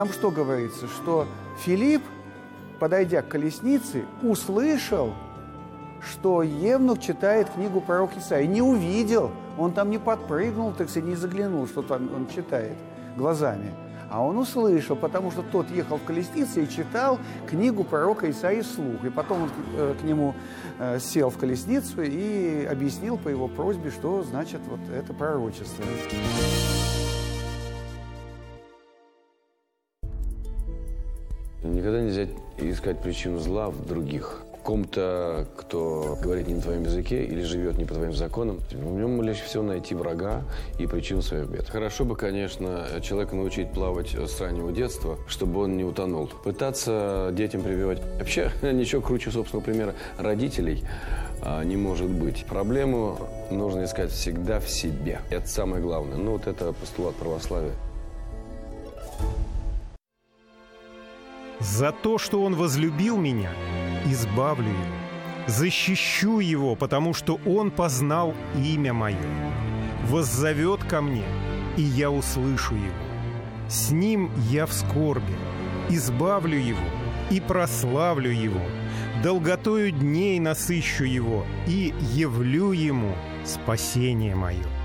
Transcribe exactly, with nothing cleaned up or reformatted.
Там что говорится, что Филипп, подойдя к колеснице, услышал, что евнух читает книгу пророка Исаии. Не увидел, он там не подпрыгнул, так сказать, не заглянул, что там он читает глазами. А он услышал, потому что тот ехал в колеснице и читал книгу пророка Исаии вслух. И потом он э, к нему э, сел в колесницу и объяснил по его просьбе, что значит вот это пророчество. Никогда нельзя искать причину зла в других. В ком-то, кто говорит не на твоем языке или живет не по твоим законам, в нем легче всего найти врага и причину своих бед. Хорошо бы, конечно, человека научить плавать с раннего детства, чтобы он не утонул. Пытаться детям прививать. Вообще, ничего круче собственного примера родителей а, не может быть. Проблему нужно искать всегда в себе. Это самое главное. Ну, вот это постулат православия. За то, что он возлюбил меня, избавлю его, защищу его, потому что он познал имя мое. Воззовет ко мне, и я услышу его. С ним я в скорби, избавлю его и прославлю его. Долготою дней насыщу его и явлю ему спасение мое.